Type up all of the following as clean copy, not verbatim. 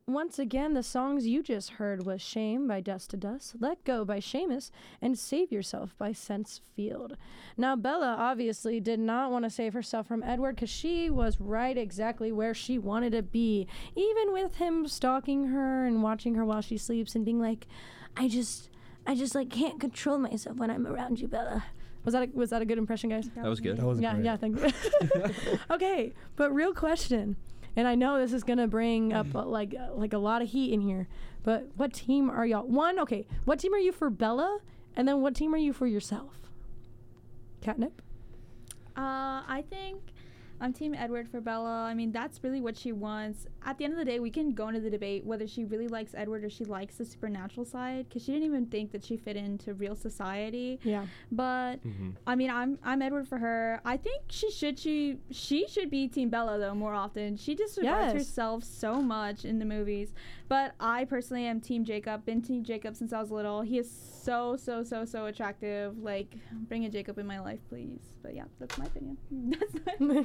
once again, the songs you just heard was Shame by Dust to Dust, Let Go by Seamus, and Save Yourself by Sense Field. Now, Bella obviously did not want to save herself from Edward because she was right exactly where she wanted to be, even with him stalking her and watching her while she sleeps and being like, I just like can't control myself when I'm around you, Bella. Was that a good impression, guys? That was good. That was great. Yeah, thank you. Okay, but real question, and I know this is gonna bring up like a lot of heat in here, but what team are y'all? What team are you for Bella, and then what team are you for yourself? Catnip? I think I'm Team Edward for Bella. I mean, that's really what she wants. At the end of the day, we can go into the debate whether she really likes Edward or she likes the supernatural side, because she didn't even think that she fit into real society. Yeah. But I mean, I'm Edward for her. I think she should be Team Bella though more often. She disregards herself so much in the movies. But I personally am Team Jacob. Been Team Jacob since I was little. He is so attractive. Like, bring a Jacob in my life, please. But yeah, that's my opinion. That's my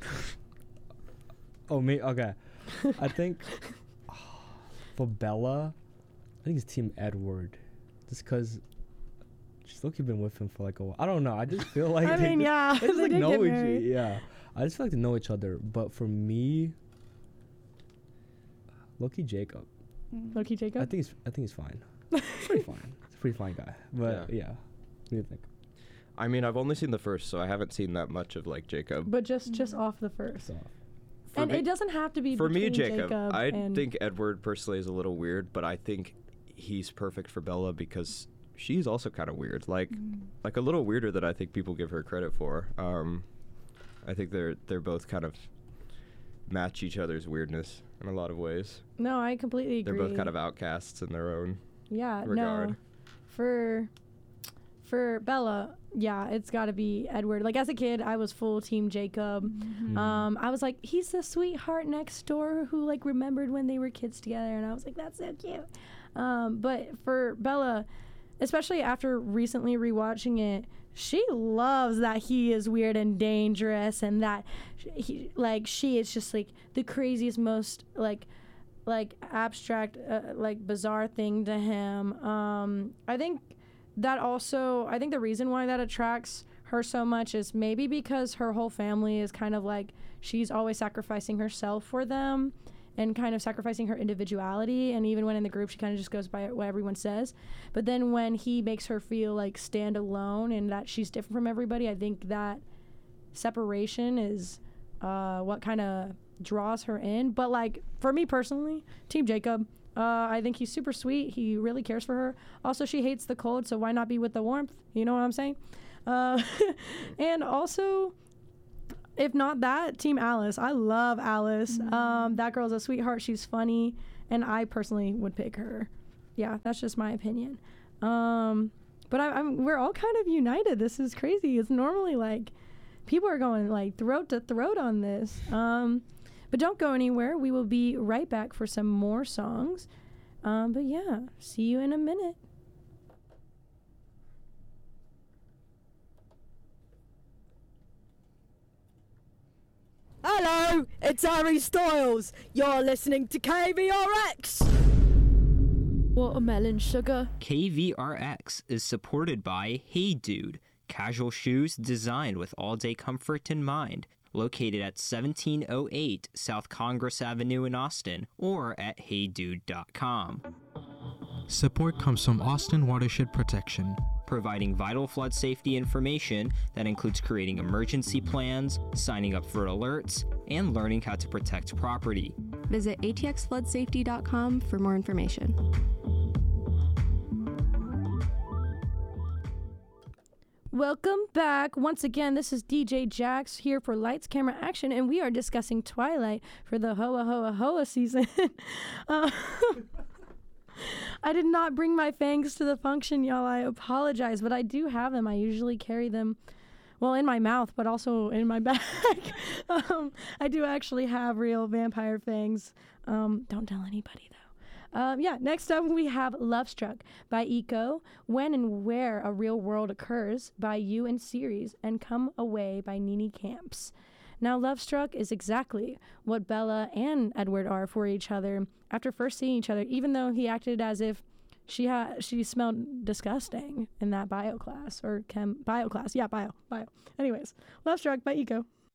Oh, me? Okay. I think for Bella, I think it's Team Edward. Just because she's low-key been with him for like a while. I don't know. I just feel like I mean, yeah. they just like did know get each married. Yeah. I just feel like they know each other. But for me, low-key Jacob. Loki Jacob? I think he's fine. He's pretty fine. He's a pretty fine guy. But yeah. What do you think? I mean, I've only seen the first, so I haven't seen that much of like Jacob. But just off the first. So, And it doesn't have to be For me, between Jacob, I and think Edward personally is a little weird, but I think he's perfect for Bella because she's also kind of weird, like a little weirder than I think people give her credit for. I think they're both kind of match each other's weirdness in a lot of ways. No, I completely agree. They're both kind of outcasts in their own regard. No. For Bella, yeah, it's got to be Edward. Like, as a kid, I was full Team Jacob. I was like, he's the sweetheart next door who, like, remembered when they were kids together. And I was like, that's so cute. But for Bella, especially after recently rewatching it, she loves that he is weird and dangerous and that she is just, like, the craziest, most, like abstract, like, bizarre thing to him. I think the reason why that attracts her so much is maybe because her whole family is kind of like, she's always sacrificing herself for them and kind of sacrificing her individuality. And even when in the group, she kind of just goes by what everyone says. But then when he makes her feel like stand alone and that she's different from everybody, I think that separation is what kind of draws her in. But like, for me personally, Team Jacob. I think he's super sweet. He really cares for her. Also, she hates the cold, so why not be with the warmth? You know what I'm saying? And also, if not that, Team Alice. I love Alice. That girl's a sweetheart. She's funny, and I personally would pick her. Yeah, that's just my opinion. But we're all kind of united. This is crazy. It's normally like people are going like throat to throat on this. But don't go anywhere. We will be right back for some more songs. But yeah, see you in a minute. Hello, it's Harry Styles. You're listening to KVRX. Watermelon sugar. KVRX is supported by Hey Dude, casual shoes designed with all-day comfort in mind. Located at 1708 South Congress Avenue in Austin, or at heydude.com. Support comes from Austin Watershed Protection, providing vital flood safety information that includes creating emergency plans, signing up for alerts, and learning how to protect property. Visit atxfloodsafety.com for more information. Welcome back. Once again, this is DJ Jax here for Lights, Camera, Action, and we are discussing Twilight for the Hoa Hoa Hoa season. I did not bring my fangs to the function, y'all. I apologize, but I do have them. I usually carry them, well, in my mouth, but also in my bag. I do actually have real vampire fangs. Don't tell anybody, though. Next up we have Love Struck by Eco, When and Where a Real World Occurs by You and Series, and Come Away by Nini Camps. Now, Lovestruck is exactly what Bella and Edward are for each other after first seeing each other, even though he acted as if she smelled disgusting in that bio class. Anyways, Lovestruck by Iko.